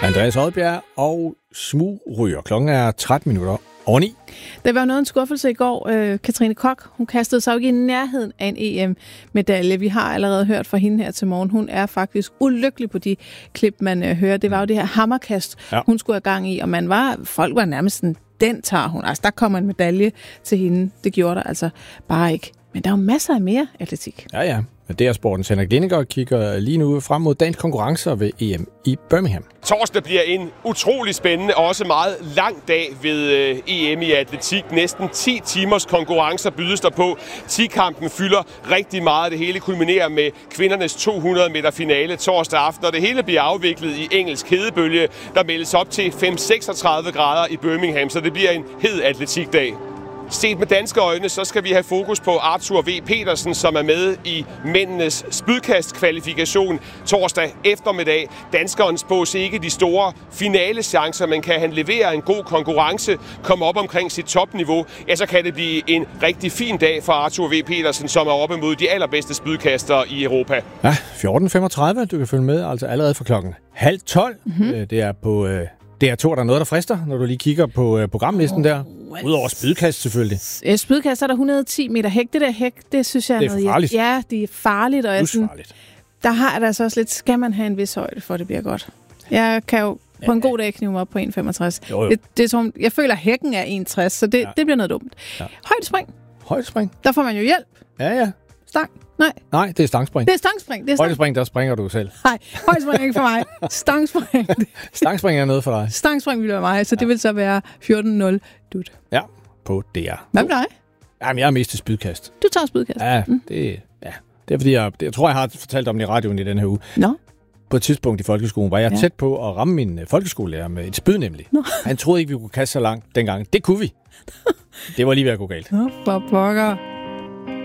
Andreas Oddbjerg og smugryger. Klokken er 13 minutter over 9. Der var noget en skuffelse i går. Katrine Koch, hun kastede sig jo ikke i nærheden af en EM-medalje. Vi har allerede hørt fra hende her til morgen. Hun er faktisk ulykkelig på de klip, man hører. Det var jo det her hammerkast, hun skulle have gang i, og folk var nærmest sådan, den tager hun. Altså, der kommer en medalje til hende. Det gjorde der altså bare ikke. Men der er jo masser af mere atletik. Ja. Det er sportens Henrik Lindegaard kigger lige nu frem mod dagens konkurrencer ved EM i Birmingham. Torsdag bliver en utrolig spændende og også meget lang dag ved EM i atletik. Næsten 10 timers konkurrencer bydes der på. 10-kampen fylder rigtig meget. Det hele kulminerer med kvindernes 200 meter finale torsdag aften, og det hele bliver afviklet i engelsk hedebølge, der meldes op til 5-36 grader i Birmingham, så det bliver en hed atletikdag. Set med danske øjne, så skal vi have fokus på Arthur V. Petersen, som er med i mændenes spydkastkvalifikation torsdag eftermiddag. Danskeren spås ikke de store finaleschancer, men kan han levere en god konkurrence, komme op omkring sit topniveau, ja, så kan det blive en rigtig fin dag for Arthur V. Petersen, som er oppe mod de allerbedste spydkastere i Europa. Ja, 14.35. Du kan følge med altså allerede fra klokken 11:30. Mm-hmm. Det er på DR2, der er noget, der frister, når du lige kigger på programlisten der. Udover spydkast selvfølgelig. Spydkast er der 110 meter hæk. Det der hæk, det synes jeg er noget... Det er farligt. Ja, det er farligt. Og farligt. Der har der altså også lidt... Skal man have en vis højde, for det bliver godt? Jeg kan jo på en god dag knive mig op på 1,65. Jo. Jeg føler, at hækken er 1,60, så det bliver noget dumt. Ja. Højdespring. Der får man jo hjælp. Ja. Stang. Nej, det er stangspring. Det er stangspring. Højdespring, der springer du selv. Nej, højdespring er ikke for mig. Stangspring. Stangspring er noget for dig. Stangspring vil være mig, så det vil så være 14-0 dut. Ja, på DR. Hvad med dig? Jamen, jeg er mest til spydkast. Du tager spydkast? Ja, det er fordi, jeg tror, jeg har fortalt om det i radioen i den her uge. Nå. På et tidspunkt i folkeskolen var jeg tæt på at ramme min folkeskolelærer med et spyd nemlig. Nå. Han troede ikke, vi kunne kaste så langt dengang. Det kunne vi. Det var lige ved at gå galt. Nå, for pokker.